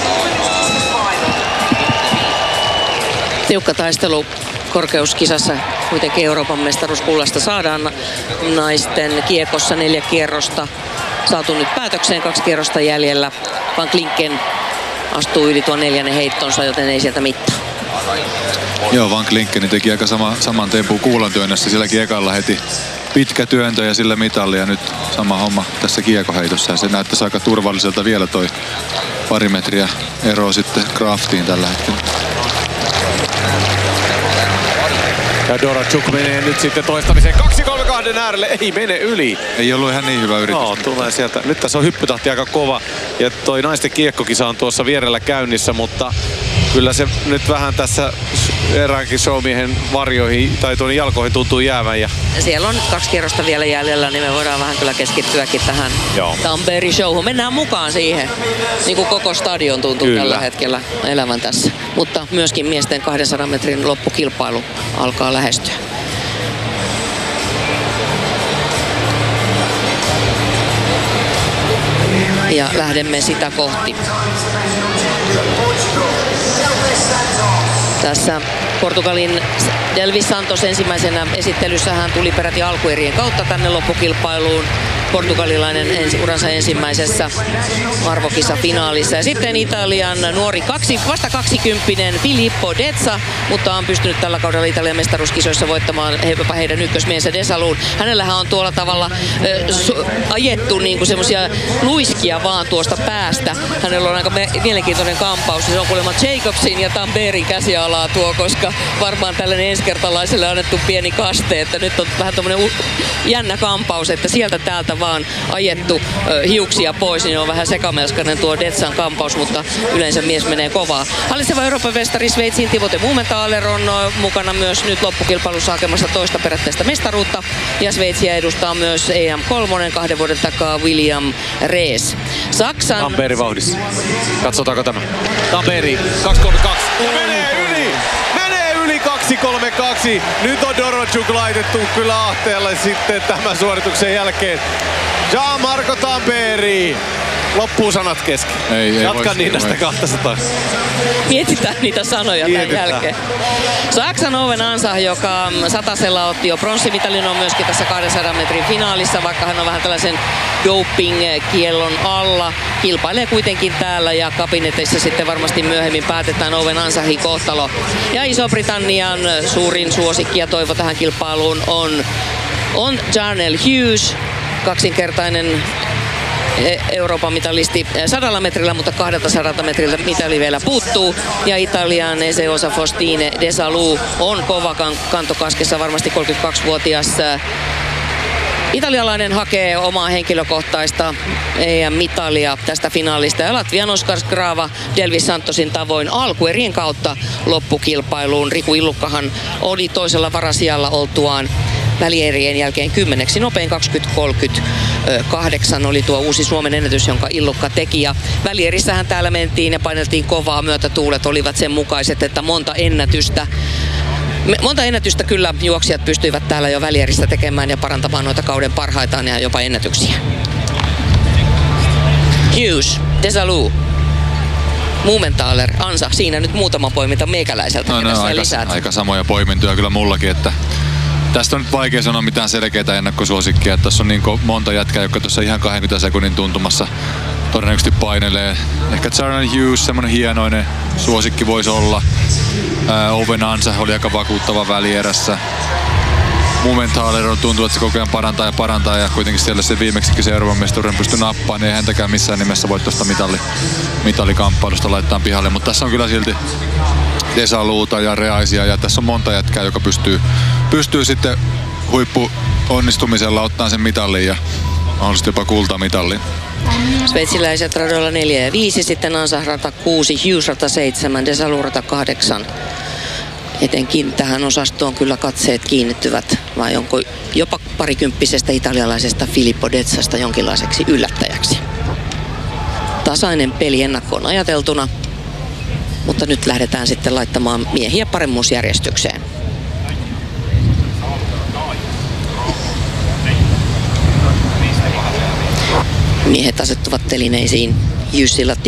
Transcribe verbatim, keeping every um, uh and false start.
Tiukka taistelu korkeuskisassa. Kuitenkin Euroopan mestaruuskullasta saadaan naisten kiekossa neljä kierrosta. Saatu nyt päätökseen, kaksi kierrosta jäljellä. Van Klinken astuu yli tuon neljännen heittonsa, joten ei sieltä mittaa. Joo, Van Klinken teki aika sama, saman tempun kuulantyönnössä. Silläkin ekalla heti pitkä työntö ja sillä mitalli. Ja nyt sama homma tässä kiekoheitossa. Ja se näyttäisi aika turvalliselta vielä toi pari metriä eroa sitten Kraftiin tällä hetkellä. Ja Dorotchuk menee nyt sitten toistamiseen kaksi kolme kahden äärelle. Ei mene yli. Ei ollut ihan niin hyvä yritys. No, tulee sieltä. Nyt tässä on hyppytahti aika kova. Ja toi naisten kiekkokisa on tuossa vierellä käynnissä, mutta kyllä se nyt vähän tässä eräänkin showmiehen varjoihin tai tuonne jalkoihin tuntuu jäävän. Ja siellä on kaksi kierrosta vielä jäljellä, niin me voidaan vähän kyllä keskittyäkin tähän Tampere showhun. Mennään mukaan siihen, niin kuin koko stadion tuntuu kyllä tällä hetkellä elävän tässä. Mutta myöskin miesten kahdensadan metrin loppukilpailu alkaa lähestyä. Ja lähdemme sitä kohti. Tässä Portugalin Delvis Santos ensimmäisenä esittelyssä hän tuli peräti alkuerien kautta tänne loppukilpailuun. Portugalilainen ensi, uransa ensimmäisessä arvokisa-finaalissa. Ja sitten Italian nuori kaksi, vasta kaksikymppinen Filippo Dezza, mutta on pystynyt tällä kaudella Italian mestaruuskisoissa voittamaan jopa heidän ykkösmiensä Desaluun. Hänellähän on tuolla tavalla äh, su, ajettu niinku semmosia luiskia vaan tuosta päästä. Hänellä on aika me, mielenkiintoinen kampaus. Se on kuulemma Jacobsin ja Tamperin käsialaa tuo, koska varmaan tällainen ensikertalaiselle annettu pieni kaste, että nyt on vähän tommonen jännä kampaus, että sieltä täältä vaan ajettu ö, hiuksia pois, niin on vähän sekamelskainen tuo Dezzan kampaus, mutta yleensä mies menee kovaa. Hallitseva Euroopan mestari Sveitsin Timothée Mumenthaler on o, mukana myös nyt loppukilpailussa hakemassa toista perättäistä mestaruutta. Ja Sveitsiä edustaa myös E M kolme kahden vuoden takaa William Rees. Saksan... Tampere vauhdissa. Katsotaanko tämä? Tampere kaksi kolme kaksi. Ja menee yli! Menee yli kaksi kolme kaksi. Nyt on Dorotchuk laitettu kyllä ahteelle sitten tämän suorituksen jälkeen. Jean-Marco Tampere. Loppuu sanat kesken. Ei, ei Jatka Niinasta kaksisataa. Mietitään niitä sanoja Mietitään. tämän jälkeen. Saksan Owen Ansah, joka satasella otti jo pronssimitalin, on myöskin tässä kahdensadan metrin finaalissa, vaikka hän on vähän tällaisen doping-kiellon alla. Kilpailee kuitenkin täällä ja kabineteissa sitten varmasti myöhemmin päätetään Owen Ansahin kohtalo. Ja Iso-Britannian suurin suosikki ja toivo tähän kilpailuun on, on Jarnell Hughes, kaksinkertainen Euroopan mitalisti sadalla metrillä, mutta kahdeltasadalta metriltä mitali vielä puuttuu. Ja Italian Eseosa Faustine Desalu on kova kantokaskessa, varmasti kolmekymmentäkaksivuotias italialainen hakee omaa henkilökohtaista E M-mitalia tästä finaalista. Ja Latvian Oskar Skrava Delvis Santosin tavoin alkuerien kautta loppukilpailuun. Riku Illukkahan oli toisella varasijalla oltuaan välierien jälkeen kymmeneksi nopein kaksikymmentä kolmekymmentäkahdeksan oli tuo uusi Suomen ennätys, jonka Illukka teki. Ja välierissähän täällä mentiin ja paineltiin kovaa, myötätuulet olivat sen mukaiset, että monta ennätystä Monta ennätystä kyllä juoksijat pystyivät täällä jo välierissä tekemään ja parantamaan noita kauden parhaitaan ja jopa ennätyksiä. Hughes, Desalu, Mumenthaler, Ansah, siinä nyt muutama poiminta meikäläiseltä. No, no, aika, aika samoja poimintoja kyllä mullakin, että tästä on nyt vaikea sanoa mitään selkeää ennakkosuosikkia. Tässä on niin monta jätkää, jotka tuossa ihan kaksikymmentä sekunnin tuntumassa todennäköisesti painelee. Ehkä Jarnell Hughes, semmoinen hienoinen suosikki voisi olla. Ää, Owen Ansah oli aika vakuuttava välierässä. Mumenthaler on tuntuu, että se koko ajan parantaa ja parantaa ja kuitenkin siellä se viimeksikin se Euroopan mestaruuden pystyi nappaan, niin ei häntäkään missään nimessä voi tuosta mitali, mitalikamppailusta laittaa pihalle. Mutta tässä on kyllä silti Desaluuta ja Reaisia ja tässä on monta jätkää, joka pystyy, pystyy sitten huippu onnistumisella ottaa sen mitalin ja mahdollisesti jopa kultamitalin. Sveitsiläiset radoilla neljä ja viisi, sitten Ansah rata kuusi, Hughes rata seitsemän, Desalu rata kahdeksan. Etenkin tähän osastoon kyllä katseet kiinnittyvät, vai onko jopa parikymppisestä italialaisesta Filippo Dezzasta jonkinlaiseksi yllättäjäksi. Tasainen peli ennakkoon ajateltuna, mutta nyt lähdetään sitten laittamaan miehiä paremmuusjärjestykseen. Miehet asettuvat telineisiin Jussilla